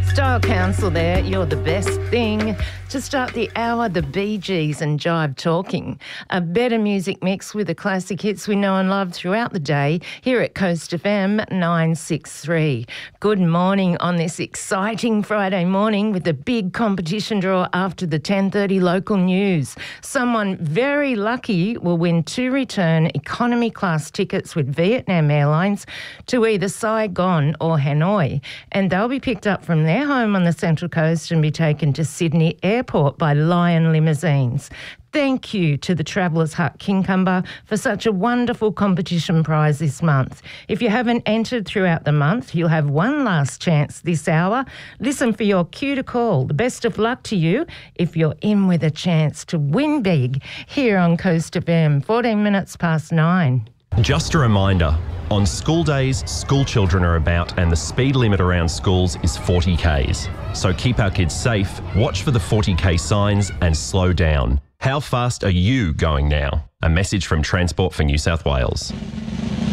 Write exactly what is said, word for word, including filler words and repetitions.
Style Council there, you're the best thing. To start the hour, the Bee Gees and Jive Talking. A better music mix with the classic hits we know and love throughout the day here at Coast F M nine sixty-three. Good morning on this exciting Friday morning with the big competition draw after the ten thirty local news. Someone very lucky will win two return economy class tickets with Vietnam Airlines to either Saigon or Hanoi, and they'll be picked up from their home on the Central Coast and be taken to Sydney Airport by Lion Limousines. Thank you to the Travellers Hut Kincumber for such a wonderful competition prize this month. If you haven't entered throughout the month, you'll have one last chance this hour. Listen for your cue to call. The best of luck to you if you're in with a chance to win big here on Coast F M, fourteen minutes past nine. Just a reminder, on school days, school children are about and the speed limit around schools is forty kays. So keep our kids safe, watch for the forty k signs and slow down. How fast are you going now? A message from Transport for New South Wales.